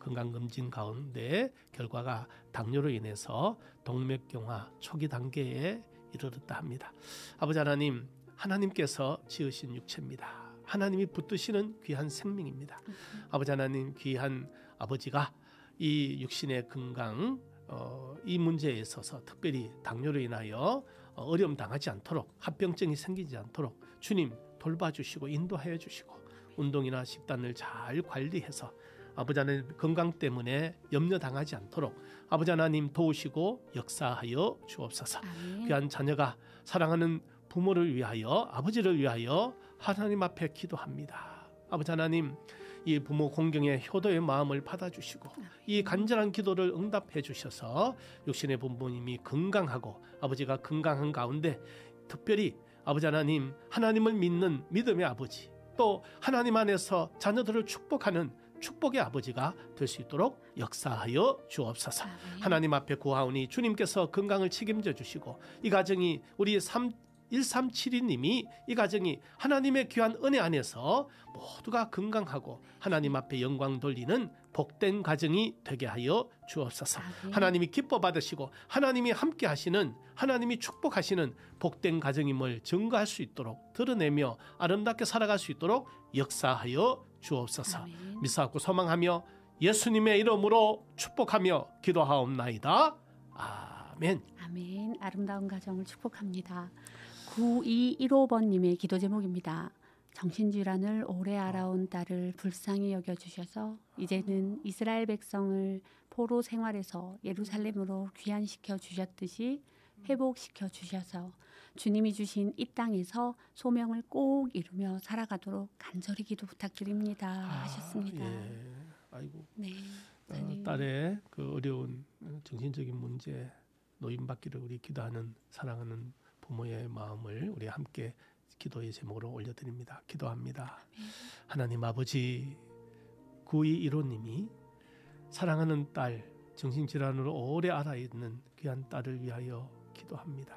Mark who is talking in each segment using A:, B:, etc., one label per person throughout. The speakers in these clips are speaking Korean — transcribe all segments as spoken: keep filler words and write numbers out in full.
A: 건강검진 가운데 결과가 당뇨로 인해서 동맥경화 초기 단계에 이르렀다 합니다. 아버지 하나님, 하나님께서 지으신 육체입니다. 하나님이 붙드시는 귀한 생명입니다. 음. 아버지 하나님, 귀한 아버지가 이 육신의 건강 어, 이 문제에 있어서 특별히 당뇨로 인하여 어려움 당하지 않도록, 합병증이 생기지 않도록 주님 돌봐주시고 인도하여 주시고 운동이나 식단을 잘 관리해서 아버지 하나님 건강 때문에 염려당하지 않도록 아버지 하나님 도우시고 역사하여 주옵소서. 아멘. 귀한 자녀가 사랑하는 부모를 위하여, 아버지를 위하여 하나님 앞에 기도합니다. 아버지 하나님, 이 부모 공경의 효도의 마음을 받아주시고 이 간절한 기도를 응답해 주셔서 육신의 부모님이 건강하고 아버지가 건강한 가운데 특별히 아버지 하나님, 하나님을 믿는 믿음의 아버지, 또 하나님 안에서 자녀들을 축복하는 축복의 아버지가 될 수 있도록 역사하여 주옵소서. 아멘. 하나님 앞에 구하오니 주님께서 건강을 책임져 주시고 이 가정이 우리 일삼칠이 님이 이 가정이 하나님의 귀한 은혜 안에서 모두가 건강하고 하나님 앞에 영광 돌리는 복된 가정이 되게 하여 주옵소서. 아멘. 하나님이 기뻐 받으시고 하나님이 함께 하시는, 하나님이 축복하시는 복된 가정임을 증거할 수 있도록 드러내며 아름답게 살아갈 수 있도록 역사하여 주옵소서. 아멘. 믿사옵고 소망하며 예수님의 이름으로 축복하며 기도하옵나이다. 아멘.
B: 아멘. 아름다운 가정을 축복합니다. 구이일오 번님의 기도 제목입니다. 정신질환을 오래 알아온 딸을 불쌍히 여겨주셔서 이제는 이스라엘 백성을 포로 생활에서 예루살렘으로 귀환시켜 주셨듯이 회복시켜 주셔서 주님이 주신 이 땅에서 소명을 꼭 이루며 살아가도록 간절히 기도 부탁드립니다. 아, 하셨습니다.
A: 예. 아이고.
B: 네.
A: 어, 딸의 그 어려운 정신적인 문제 노인받기를 우리 기도하는 사랑하는 부모의 마음을 우리 함께 기도의 제목으로 올려드립니다. 기도합니다. 아멘. 하나님 아버지, 구이일오 님이 사랑하는 딸, 정신질환으로 오래 앓아있는 귀한 딸을 위하여 기도합니다.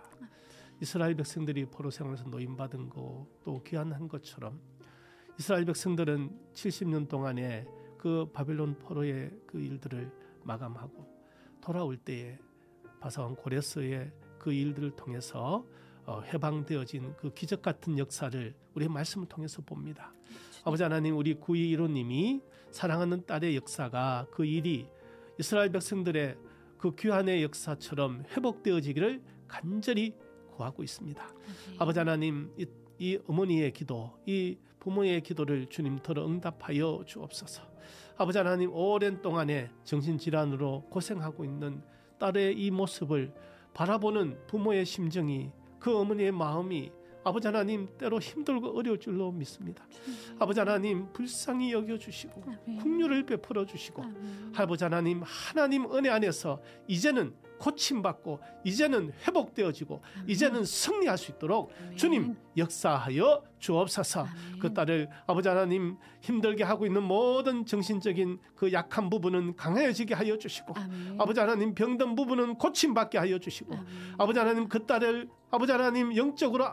A: 이스라엘 백성들이 포로 생활에서 노임받은 거 또 귀환한 것처럼 이스라엘 백성들은 칠십 년 동안에 그 바벨론 포로의 그 일들을 마감하고 돌아올 때에 바사왕 고레스의 그 일들을 통해서 어, 해방되어진 그 기적 같은 역사를 우리의 말씀을 통해서 봅니다. 주님. 아버지 하나님, 우리 구이일오 님이 사랑하는 딸의 역사가, 그 일이 이스라엘 백성들의 그 귀환의 역사처럼 회복되어지기를 간절히 구하고 있습니다. 네. 아버지 하나님, 이, 이 어머니의 기도, 이 부모의 기도를 주님 들어 응답하여 주옵소서. 아버지 하나님, 오랜 동안에 정신질환으로 고생하고 있는 딸의 이 모습을 바라보는 부모의 심정이, 그 어머니의 마음이 아버지 하나님 때로 힘들고 어려울 줄로 믿습니다. 음. 아버지 하나님 불쌍히 여겨주시고 긍휼을 베풀어 주시고 아멘. 아버지 하나님, 하나님 은혜 안에서 이제는 고침받고 이제는 회복되어지고 아멘. 이제는 승리할 수 있도록 아멘. 주님 역사하여 주옵소서. 아멘. 그 딸을 아버지 하나님 힘들게 하고 있는 모든 정신적인 그 약한 부분은 강해지게 하여 주시고 아멘. 아버지 하나님 병든 부분은 고침받게 하여 주시고 아멘. 아버지 하나님 그 딸을 아버지 하나님 영적으로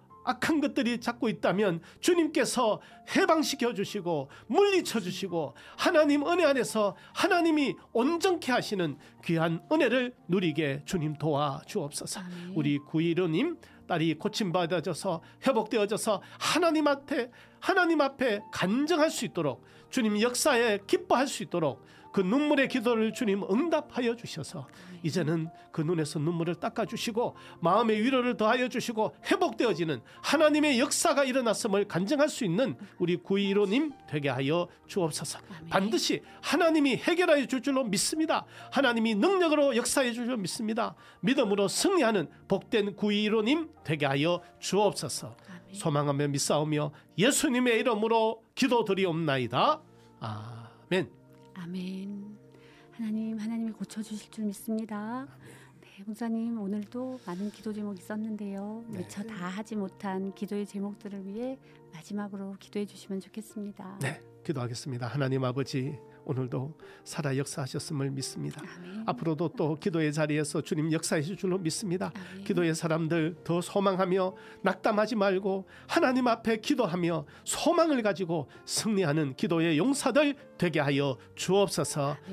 A: 악한 것들이 잡고 있다면 주님께서 해방시켜 주시고 물리쳐 주시고 하나님 은혜 안에서 하나님이 온전케 하시는 귀한 은혜를 누리게 주님 도와 주옵소서. 아멘. 우리 구이일오 님 딸이 고침받아져서 회복되어져서 하나님 앞에 하나님 앞에 간증할 수 있도록 주님 역사에 기뻐할 수 있도록 그 눈물의 기도를 주님 응답하여 주셔서 이제는 그 눈에서 눈물을 닦아주시고 마음의 위로를 더하여 주시고 회복되어지는 하나님의 역사가 일어났음을 간증할 수 있는 우리 구이일오 님 되게 하여 주옵소서. 아멘. 반드시 하나님이 해결하여 줄 줄로 믿습니다. 하나님이 능력으로 역사해 줄 줄로 믿습니다. 믿음으로 승리하는 복된 구이일오 님 되게 하여 주옵소서. 아멘. 소망하며 믿사오며 예수님의 이름으로 기도드리옵나이다. 아멘.
B: 아멘. 하나님, 하나님이 고쳐주실 줄 믿습니다. 네, 목사님, 오늘도 많은 기도 제목이 있었는데요. 네. 미처 다 하지 못한 기도의 제목들을 위해 마지막으로 기도해 주시면 좋겠습니다.
A: 네, 기도하겠습니다. 하나님 아버지, 오늘도 살아 역사하셨음을 믿습니다. 아멘. 앞으로도 또 기도의 자리에서 주님 역사하실 줄로 믿습니다. 아멘. 기도의 사람들 더 소망하며 낙담하지 말고 하나님 앞에 기도하며 소망을 가지고 승리하는 기도의 용사들 되게 하여 주옵소서. 아멘.